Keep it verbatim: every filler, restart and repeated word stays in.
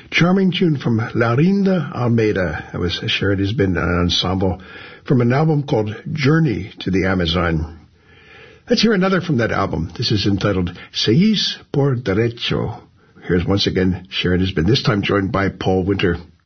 Charming tune from Laurinda Almeida. That was Sharon Has Been an ensemble from an album called Journey to the Amazon. Let's hear another from that album. This is entitled Seis por Derecho. Here's once again Sharon Has Been, this time joined by Paul Winter.